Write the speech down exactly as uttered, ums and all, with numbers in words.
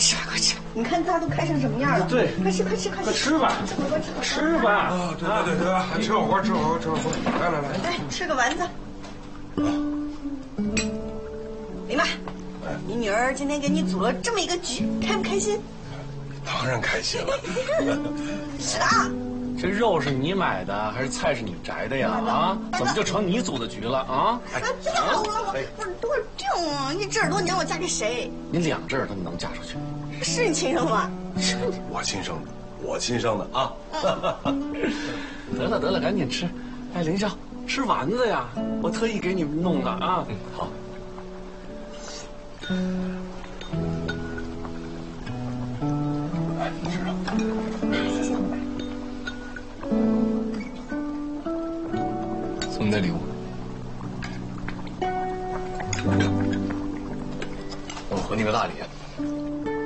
吃吧，快吃吧！你看大家都开成什么样了？ 对， 快吃，快吃，快吃！ 快吃吧， 快吃， 吃吧！ 啊，对对对对，吃火锅，吃火锅，吃火锅！来来来， 来吃个丸子。林妈，你女儿今天给你组了这么一个局，开不开心？ 当然开心了。 是的啊。 这肉是你买的还是菜是你摘的呀？啊，怎么就成你组的局了啊？ 哎，这我我我多少这啊！你这耳朵，你让我嫁给谁？ 你两只耳朵能嫁出去？ 是你亲生的吗？ 是我亲生的，我亲生的啊！ 得了得了，赶紧吃。哎，凌霄，吃丸子呀！我特意给你们弄的啊。好。 哎，你吃啊。送你的礼物，我和你个大礼。